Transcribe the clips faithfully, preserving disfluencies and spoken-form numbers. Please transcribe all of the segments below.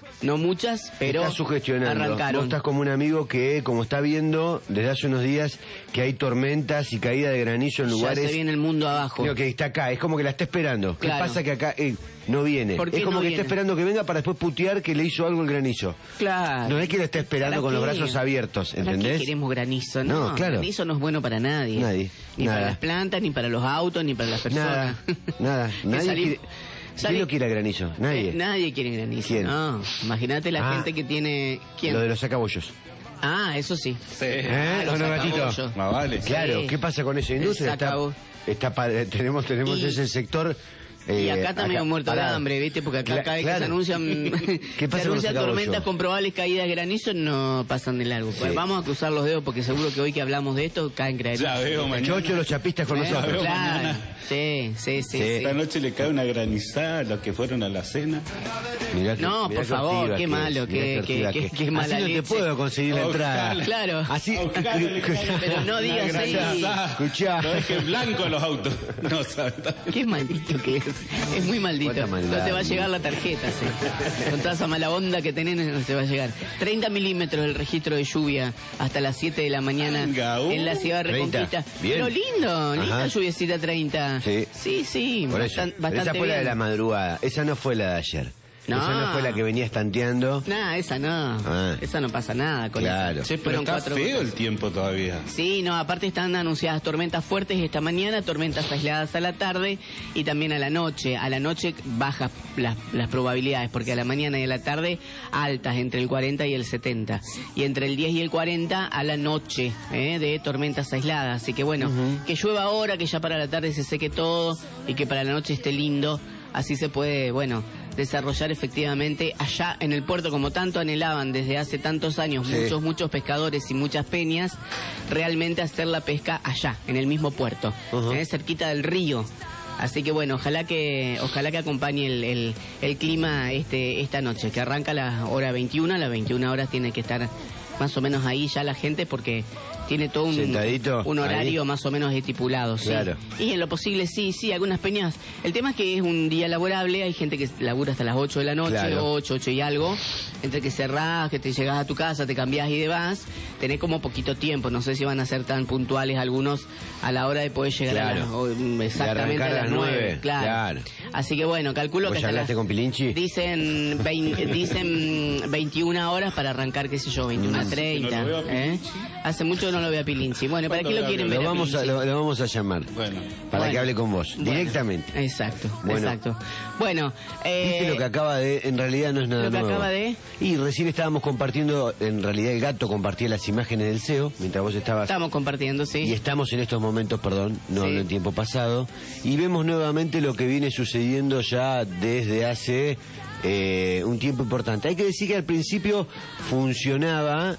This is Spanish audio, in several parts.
No muchas, pero está sugestionando. arrancaron. Vos estás como un amigo que, como está viendo desde hace unos días, que hay tormentas y caída de granizo en lugares... Ya se viene el mundo abajo. Creo que está acá, es como que la está esperando. Claro. ¿Qué pasa que acá eh, no viene? ¿Por qué Es como no que viene? está esperando que venga para después putear que le hizo algo el granizo. Claro. No es que la está esperando ¿Para con los qué? brazos abiertos, ¿Para ¿entendés? qué queremos granizo? No, No, claro. granizo no es bueno para nadie. Nadie, Ni nada. para las plantas, ni para los autos, ni para las personas. Nada, nada. Que Nadie salim- quiere... salim- ¿Quién lo quiere a granizo? Nadie. Eh, nadie quiere granizo. ¿Quién? No, imagínate la Ah. gente que tiene... ¿Quién? Lo de los sacabollos. Ah, eso sí. Sí. ¿Eh? los ¿O no, gatito? sacabollos. Más vale. Claro, Sí. ¿qué pasa con esa industria? El Está, sacabo- está pa- tenemos tenemos Y- ese sector... eh, Y acá está medio muerto de parado. hambre, ¿viste? Porque acá Cla- cada vez que claro. se anuncian, ¿Qué pasa se con los anuncian sacabollos? tormentas con probables caídas de granizo, no pasan de largo. Pues Sí. vamos a cruzar los dedos porque seguro que hoy que hablamos de esto caen granizo. Ya veo mañana. Chocho, los chapistas con ¿Eh? nosotros. veo Claro, mañana. sí, sí, sí. Sí. sí. Esta noche le cae una granizada a los que fueron a la cena. Mirá que- No, mirá por qué favor, ortiva qué que malo, es, qué- mirá qué- ortiva qué- que es. qué mala Así no te leche. puedo conseguir la Ojalá. entrada. Claro. Así... Ojalá le caiga Pero no digas una ahí. granizada. Escuchá. No dejes blanco a los autos. No sabes. Qué maldito que es. Es muy maldito. Cuánta maldad. No te va a llegar la tarjeta, sí. Con toda esa mala onda que tenés, no te va a llegar. treinta milímetros el registro de lluvia hasta las siete de la mañana Venga, uh, en la ciudad de treinta. Reconquista. Bien. Pero lindo, linda Ajá. lluviecita treinta. Sí. Sí, sí. Por eso. bastan- Pero bastante esa fue la de bien. la madrugada. Esa no fue la de ayer. No. Esa no fue la que venía estanteando. Nah, esa no. Ah. Esa no pasa nada con Claro. esa. Che, pero Fueron está cuatro feo gotas. el tiempo todavía. Sí, no, aparte están anunciadas tormentas fuertes esta mañana, tormentas aisladas a la tarde y también a la noche. A la noche bajas las, las probabilidades, porque a la mañana y a la tarde altas, entre el cuarenta y el setenta. Y entre el diez y el cuarenta a la noche, ¿eh? de tormentas aisladas. Así que bueno, que llueva ahora, que ya para la tarde se seque todo y que para la noche esté lindo. Así se puede, bueno, desarrollar efectivamente allá en el puerto, como tanto anhelaban desde hace tantos años, Sí. muchos, muchos pescadores y muchas peñas, realmente hacer la pesca allá, en el mismo puerto, Ujú. ¿eh? cerquita del río. Así que bueno, ojalá que ojalá que acompañe el, el, el clima este esta noche, que arranca a la hora veintiuna, a las veintiuna horas tiene que estar más o menos ahí ya la gente, porque tiene todo un, Sentadito, un horario ahí. más o menos estipulado, sí. Claro. Y en lo posible, sí, sí, algunas peñas. El tema es que es un día laborable, hay gente que labura hasta las ocho de la noche, Claro. ocho, ocho y algo, entre que cerrás, que te llegás a tu casa, te cambiás y demás, tenés como poquito tiempo, no sé si van a ser tan puntuales algunos a la hora de poder llegar Claro. a las, o, mm, exactamente arrancar a las a las nueve, nueve, claro. claro. Así que bueno, calculo ¿Vos que ya hasta hablaste las- con Pilinchi? Dicen, vein- dicen veintiuna horas para arrancar, qué sé yo, veintiuna treinta. No lo veo a ¿eh? Hace mucho que no lo veo a Pilinchi. Bueno, ¿para qué lo ¿Cuándo quieren lo ver Lo a vamos, a, Pilinchi? lo, lo vamos a llamar. Bueno. Para Bueno. que hable con vos. Bueno, Directamente. Exacto, Bueno. exacto. Bueno, eh, ¿Viste lo que acaba de...? En realidad no es nada lo que nuevo. acaba de- Y recién estábamos compartiendo... En realidad el gato compartía las imágenes del C E O mientras vos estabas... estamos compartiendo, sí. Y estamos en estos momentos, perdón, no Sí. hablo en tiempo pasado, y vemos nuevamente lo que viene sucediendo ya desde hace eh, un tiempo importante. Hay que decir que al principio funcionaba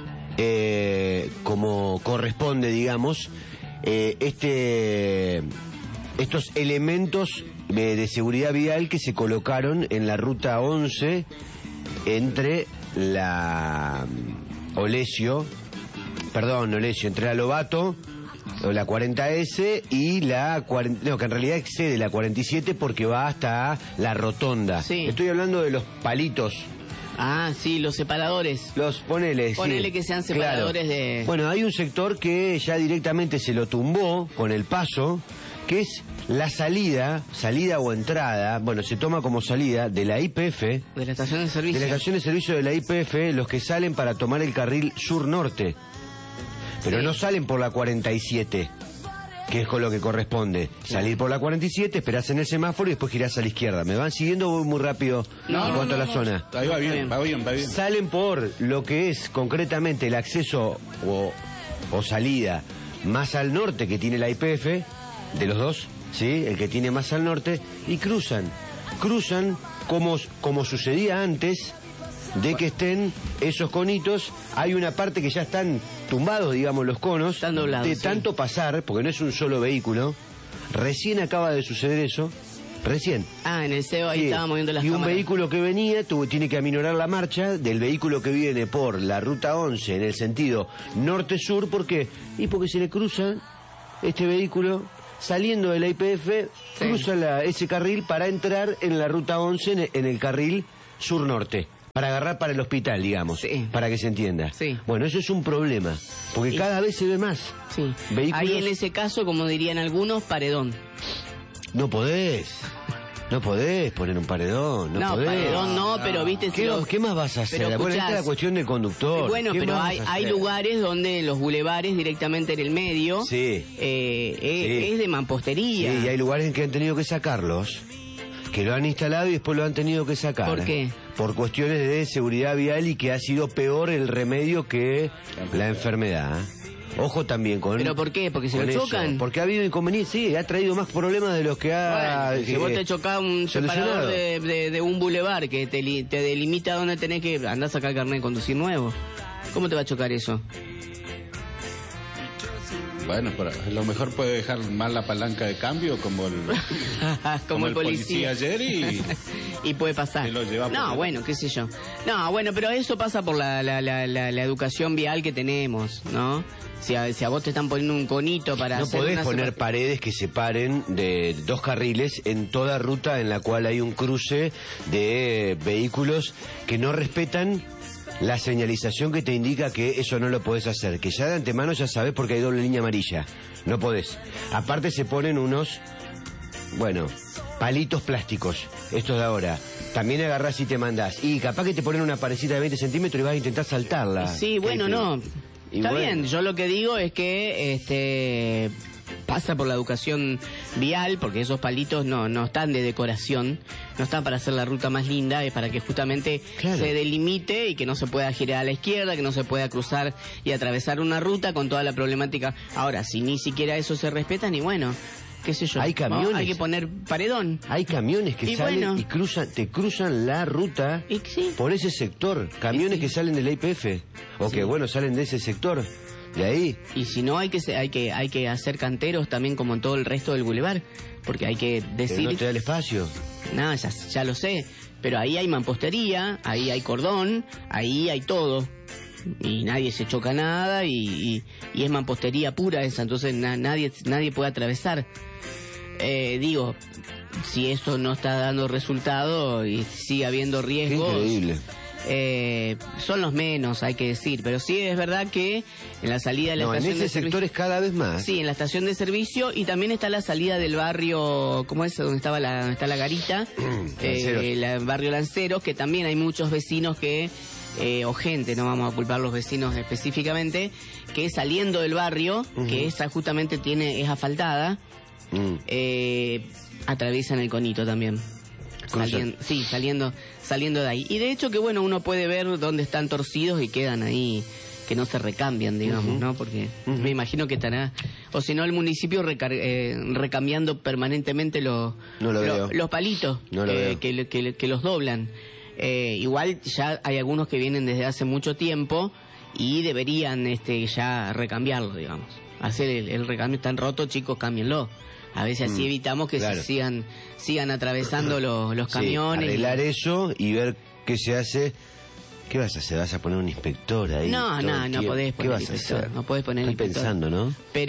eh, como corresponde, digamos, eh, este estos elementos de, de seguridad vial que se colocaron en la ruta once entre la mm, Olesio, perdón, Olesio, entre la Lobato, o la cuarenta ese y la cuarenta, no, que en realidad excede la cuarenta y siete porque va hasta la rotonda. Sí. Estoy hablando de los palitos. Ah, sí, los separadores. Los ponele, Ponele sí. que sean Claro. separadores de... Bueno, hay un sector que ya directamente se lo tumbó con el paso, que es la salida, salida o entrada, bueno, se toma como salida de la I P F, De la estación de servicio. de la estación de servicio de la I P F, los que salen para tomar el carril sur-norte. Pero Sí. no salen por la cuarenta y siete, que es con lo que corresponde. Salir por la cuarenta y siete, esperás en el semáforo y después girás a la izquierda. ¿Me van siguiendo o voy muy rápido No, en no, cuanto no, a la no. zona? Ahí va bien, va bien, va bien. Salen por lo que es concretamente el acceso o, o salida más al norte que tiene la I P F, de los dos, ¿sí? El que tiene más al norte, y cruzan. Cruzan como, como sucedía antes de que estén esos conitos. Hay una parte que ya están tumbados, digamos, los conos, Están doblados, de sí. tanto pasar, porque no es un solo vehículo. Recién acaba de suceder eso, recién. Ah, en el C E O ahí Sí, estaba moviendo las y un cámaras. vehículo que venía tuvo, tiene que aminorar la marcha del vehículo que viene por la ruta once en el sentido norte-sur. ¿Por qué? Y porque se le cruza este vehículo saliendo de la I P F, Sí. cruza la- ese carril para entrar en la ruta once en, en el carril sur-norte. Para agarrar para el hospital, digamos, Sí. para que se entienda. Sí. Bueno, eso es un problema, porque Y- cada vez se ve más. Sí. Vehículos- Ahí en ese caso, como dirían algunos, paredón. No podés, no podés poner un paredón, no, No, podés. paredón no, pero viste... si ¿Qué, los- ¿Qué más vas a hacer? pero Bueno, esta es escuchás, la cuestión del conductor. Bueno, ¿Qué pero más hay, vas a hay hacer? lugares donde los bulevares directamente en el medio Sí. eh, es, Sí. es de Sí, mampostería. y hay lugares en que han tenido que sacarlos, que lo han instalado y después lo han tenido que sacar. ¿Por qué? Por cuestiones de seguridad vial y que ha sido peor el remedio que la enfermedad. Ojo también con... ¿Pero por qué? ¿Porque se con lo eso, chocan? Porque ha habido inconvenientes, sí, ha traído más problemas de los que ha... Bueno, si que- vos te chocás un solucionado. separador de, de- de un bulevar que te, li- te delimita dónde tenés que andar a sacar el carnet de conducir nuevo, ¿cómo te va a chocar eso? Bueno, pero a lo mejor puede dejar mal la palanca de cambio como el, Como, el policía. ayer y... Y puede pasar. Se lo lleva por No, delante. bueno, qué sé yo. No, bueno, pero eso pasa por la, la, la, la, la educación vial que tenemos, ¿no? Si a, si a vos te están poniendo un conito para No hacer podés una poner separa- paredes que separen de dos carriles en toda ruta en la cual hay un cruce de vehículos que no respetan la señalización que te indica que eso no lo podés hacer. Que ya de antemano ya sabés porque hay doble línea amarilla. No podés. Aparte se ponen unos, bueno, palitos plásticos. Estos de ahora. También agarrás y te mandás. Y capaz que te ponen una parecita de veinte centímetros y vas a intentar saltarla. Sí, bueno, ¿Qué te- no. Y Está bueno. bien, yo lo que digo es que este pasa por la educación vial, porque esos palitos no, no están de decoración, no están para hacer la ruta más linda, es para que justamente Claro. se delimite y que no se pueda girar a la izquierda, que no se pueda cruzar y atravesar una ruta con toda la problemática. Ahora, si ni siquiera eso se respeta, ni bueno, qué sé yo. Hay camiones. ¿no? Hay que poner paredón. Hay camiones que Y salen bueno. y cruzan, te cruzan la ruta Y sí. por ese sector. Camiones Y sí. que salen del I P F o Sí. que bueno salen de ese sector. De ahí. Y si no, hay que se- hay que hay que hacer canteros también como en todo el resto del bulevar, porque hay que Pero decir... no te da el espacio. No, ya, ya lo sé, pero ahí hay mampostería, ahí hay cordón, ahí hay todo. Y nadie se choca nada y, y, y es mampostería pura esa, entonces na- nadie nadie puede atravesar. Eh, digo, si esto no está dando resultado y sigue habiendo Qué riesgos... increíble. Eh, son los menos, hay que decir, pero sí es verdad que en la salida de la No, en estación ese de sector servicio... es cada vez más. Sí, en la estación de servicio y también está la salida del barrio, ¿cómo es? Donde estaba la, donde está la garita, Lanceros. eh, la- el barrio Lanceros, que también hay muchos vecinos que, eh, o gente, no vamos a culpar a los vecinos específicamente, que saliendo del barrio, que esa justamente tiene, es asfaltada, Mm. eh, atraviesan el conito también. Cruzan. Salien- sí, saliendo, saliendo de ahí. Y de hecho que bueno, uno puede ver dónde están torcidos y quedan ahí, que no se recambian, digamos, ¿no? Porque me imagino que estará, o si no el municipio recar- eh, recambiando permanentemente los, No lo lo- veo. los palitos No lo que, veo. que, que- que los doblan. Eh, igual ya hay algunos que vienen desde hace mucho tiempo y deberían este ya recambiarlo, digamos. Hacer el, el recambio, están rotos, chicos, cámbienlo. A veces así Mm, evitamos que claro. se sigan sigan atravesando los, los Sí, camiones. arreglar eso y ver qué se hace. ¿Qué vas a hacer? ¿Vas a poner un inspector ahí? No, todo no, el no tiempo? podés ¿Qué poner vas a inspector, hacer? no podés poner Estás inspector. pensando, ¿no?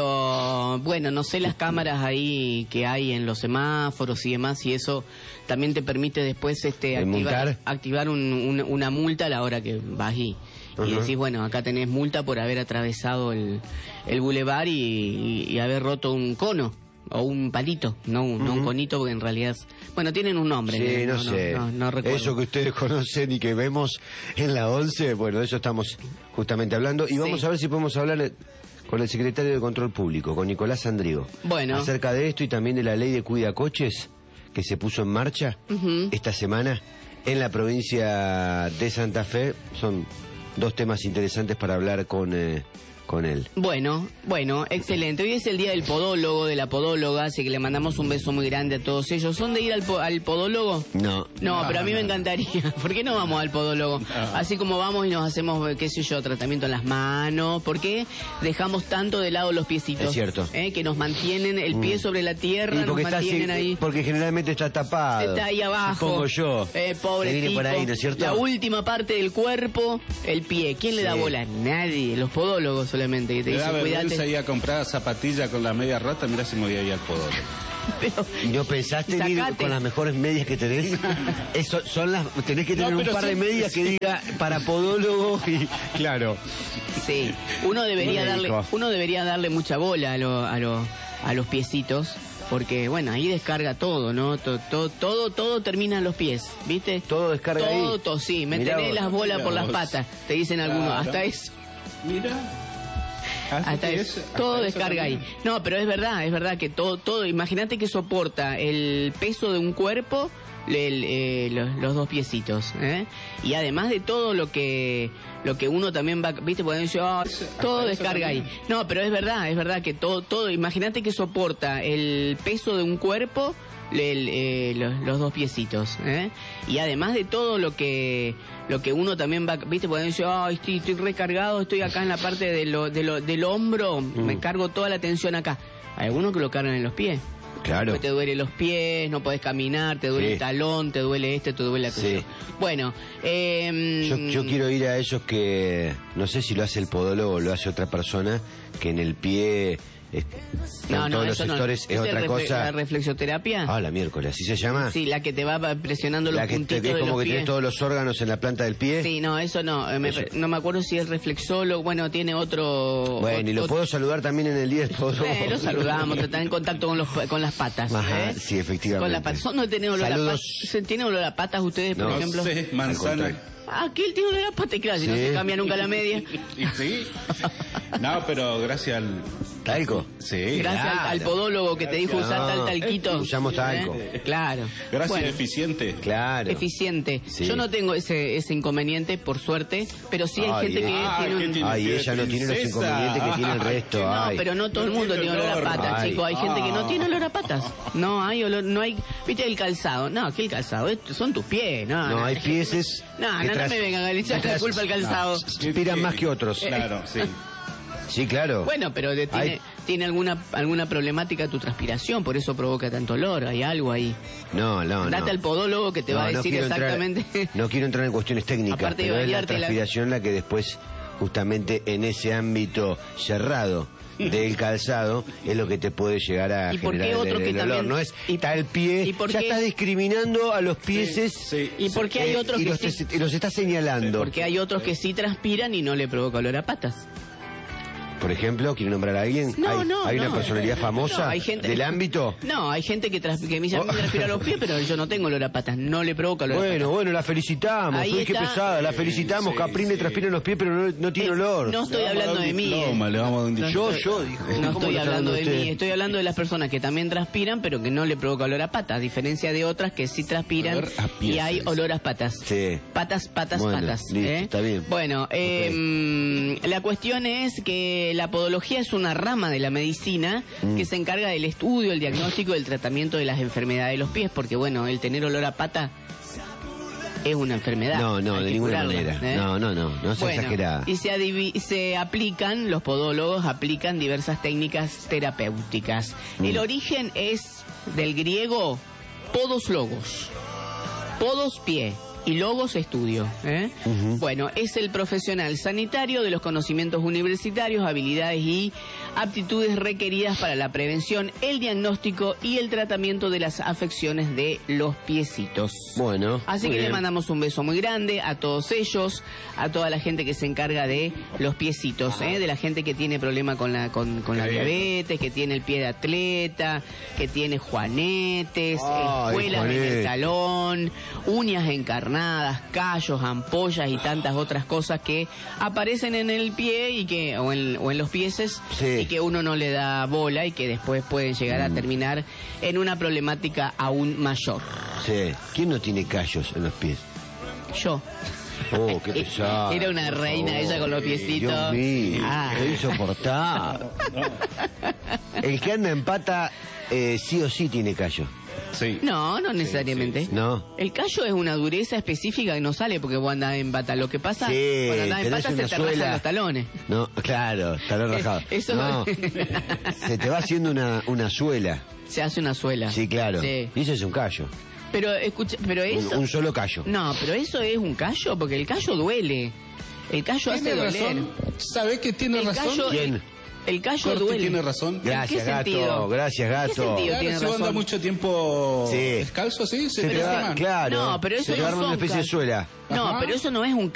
Pero bueno, no sé las cámaras ahí que hay en los semáforos y demás, y eso también te permite después este ¿El activar, multar? activar un- un- una multa a la hora que vas y, y Ajá. decís, bueno, acá tenés multa por haber atravesado el, el bulevar y, y- y haber roto un cono. O un palito, no un, no un conito, porque en realidad... es- Bueno, tienen un nombre. Sí, no, sé. No, no recuerdo. Eso que ustedes conocen y que vemos en la once, bueno, de eso estamos justamente hablando. Y vamos Sí. a ver si podemos hablar eh, con el secretario de Control Público, con Nicolás Andrigo. Bueno. Acerca de esto y también de la ley de cuidacoches que se puso en marcha Ujú. esta semana en la provincia de Santa Fe. Son dos temas interesantes para hablar con, eh, con él. Bueno, bueno, excelente. Hoy es el día del podólogo, de la podóloga, así que le mandamos un beso muy grande a todos ellos. ¿Son de ir al, po- al podólogo? No. No, pero a mí me encantaría. ¿Por qué no vamos al podólogo? Así como vamos y nos hacemos, qué sé yo, tratamiento en las manos. ¿Por qué dejamos tanto de lado los piecitos? Es cierto. ¿Eh? Que nos mantienen el pie sobre la tierra, Y nos porque, está mantienen así- ahí. porque generalmente está tapado. Está ahí abajo. Supongo yo. Eh, pobre Que viene por tipo. ahí, ¿no es cierto? La última parte del cuerpo, el pie. ¿Quién le da Sí. bola? Nadie. Los podólogos solamente. Que te Me da dicen, vergüenza cuídate. ir a comprar zapatillas con la media rota, mirá si me voy a ir al podólogo. Pero, ¿Y no pensaste en ir sacate. con las mejores medias que tenés? Eso son las, tenés que tener No, un pero par de sí, medias sí. que diga para podólogo y... Claro. Sí, uno debería Muy darle, rico. uno debería darle mucha bola a, lo, a, lo, a los piecitos, porque bueno, ahí descarga todo, ¿no? Todo, todo, todo, todo termina en los pies, ¿viste? Todo descarga todo, ahí. Todo, sí, me Mirá tenés vos. las bolas Mirá por las vos. patas, te dicen algunos, Claro. hasta eso. Mira. Así Hasta que eso, es- hasta todo eso descarga ahí. también. No, pero es verdad, es verdad que todo, todo, imagínate que soporta el peso de un cuerpo, el, eh, los, los dos piecitos, ¿eh? Y además de todo lo que lo que uno también va, viste, porque dice, "Ah, todo eso descarga ahí". también. No, pero es verdad, es verdad que todo, todo, imagínate que soporta el peso de un cuerpo, el, eh, los, los dos piecitos, ¿eh? Y además de todo lo que lo que uno también va, viste, porque dice, ay, estoy, estoy recargado, estoy acá en la parte de lo, de lo, del hombro, me cargo toda la tensión acá. Hay algunos que lo cargan en los pies. Claro. Porque te duele los pies, no podés caminar, te duele Sí. el talón, te duele este, te duele aquello. Sí. Bueno, eh, Yo, yo quiero ir a esos que, no sé si lo hace el podólogo o lo hace otra persona, que en el pie, eh, no, con no, todos los eso no. sectores, es el otra refle- cosa. La reflexoterapia. Ah, la miércoles, ¿así se llama? Sí, la que te va presionando los La que, te- puntitos que es de como los que pies. tienes todos los órganos en la planta del pie. Sí, no, eso no. eh, me- Eso. No me acuerdo si es reflexólogo. Bueno, tiene otro. Bueno, y lo otro- puedo saludar también en el día del podólogo. Eh, lo saludamos, está en contacto con, los, con las patas. Ajá, ¿eh? sí, efectivamente. Con las patas. ¿Son- ¿No tienen olor a Saludos. patas? ¿Tienen olor a patas ustedes, por No ejemplo? No sé, Al manzana. contrario. Ah, aquí él tiene olor a patas, claro, si no Sí. se cambia nunca la media. Y sí. No, pero gracias al... ¿Talco? Sí. Gracias al, al claro. podólogo que te dijo usar No, tal talquito. usamos talco. ¿Eh? Claro. Gracias, Bueno, eficiente. Claro. eficiente. Sí. Yo no tengo ese, ese inconveniente, por suerte, pero sí hay Ay, gente que ah, tiene ¿qué un... tiene? Ay, Pie de ella no tiene los princesa. inconvenientes que tiene el Ay, resto. No, Ay. pero no todo el No mundo tiene tiene olor a olor. patas, Ay. chicos. Hay gente que no Ah. tiene olor a patas. No, hay olor, no hay... ¿Viste el calzado? No, ¿qué el calzado? Esto son tus pies, no. No, hay pieses No, que no, no tras- me vengan a echar que la tras- culpa al calzado. Inspiran más que otros. Claro, sí. Sí, claro. Bueno, pero de- tiene, Hay- tiene alguna alguna problemática tu transpiración, por eso provoca tanto olor, hay algo ahí. No, no, no. Date al podólogo que te No, va a no decir quiero entrar- exactamente. no quiero entrar en cuestiones técnicas, Aparte de pero es la bañarte la- transpiración la que después, justamente en ese ámbito cerrado del calzado, es lo que te puede llegar a ¿Y por qué generar el, otro que el olor. también- No es y- está el pie, y por ya qué- estás discriminando a los pieses sí. ¿Y por qué hay eh, otros y que los, sí? y los estás señalando. Porque hay otros que sí transpiran y no le provoca olor a patas. Por ejemplo, ¿quiero nombrar a alguien? No, ¿Hay, no, ¿hay no. una personalidad famosa No, hay gente- del ámbito? No, hay gente que, trans- que me dice a mí Oh. me transpira los pies, pero yo no tengo olor a patas, no le provoca olor a Bueno, patas. bueno, la felicitamos. Ahí Uy, qué está. pesada, la felicitamos. Sí, Caprín le sí. transpira en los pies, pero no, no tiene Eh, olor. No estoy Le vamos a hablando dar de un mí. eh. diploma, le vamos a dar un No diploma. Yo, estoy- yo, dijo. No ¿Cómo estoy lo está hablando de usted? mí, estoy hablando de las personas que también transpiran, pero que no le provoca olor a patas, a diferencia de otras que sí transpiran Olor a pies, y hay dice. olor a patas. Sí. Patas, patas, Bueno, patas. listo, ¿eh? está bien. Bueno, eh, la cuestión es que la podología es una rama de la medicina Mm. que se encarga del estudio, el diagnóstico y el tratamiento de las enfermedades de los pies, porque bueno, el tener olor a pata es una enfermedad. No, no, hay de que ninguna curarla, manera. ¿eh? No, no, no, no sea Bueno, exagerada. y se, adivi- se aplican, los podólogos aplican diversas técnicas terapéuticas. Mm. El origen es del griego podos logos, podos pie y logos estudio. ¿eh? Ujú. Bueno, es el profesional sanitario de los conocimientos universitarios, habilidades y aptitudes requeridas para la prevención, el diagnóstico y el tratamiento de las afecciones de los piecitos. Bueno, Así muy que le bien. mandamos un beso muy grande a todos ellos, a toda la gente que se encarga de los piecitos, ¿eh? de la gente que tiene problema con la con, con la Qué bien. diabetes, que tiene el pie de atleta, que tiene juanetes, Ay, escuelas en Juanete. el talón, uñas encarnadas, callos, ampollas y tantas otras cosas que aparecen en el pie y que o en, o en los pieses Sí. y que uno no le da bola y que después pueden llegar a terminar en una problemática aún mayor. Sí. ¿Quién no tiene callos en los pies? Yo. Oh, qué pesado. Era una por reina favor. ella con los piecitos. Dios mío, Ah. qué insoportable. El que anda en pata, eh, sí o sí tiene callo. Sí. No, no necesariamente. No. El callo es una dureza específica que no sale porque vos andás en pata. Lo que pasa, Sí, cuando andás en tenés pata se una te suela. rajan los talones. No, claro, talón rajado. Eso- No, se te va haciendo una, una suela. Se hace una suela. Sí, claro. Sí. Y eso es un callo. Pero escucha, pero Un, eso... un solo callo. No, pero eso es un callo porque el callo duele. El callo hace Tiene doler. razón. ¿Sabés que tiene El razón? callo- ¿Quién? El callo Corti duele. tiene razón. Gracias, qué gato. sentido? Gracias, ¿En qué gato. sentido? Claro, Tiene si vos razón. andas mucho tiempo Sí. descalzo así, se, Se te te va, quema. claro. No, pero eso se te no arma una son especie de cal- suela. No, Ajá. pero eso no es un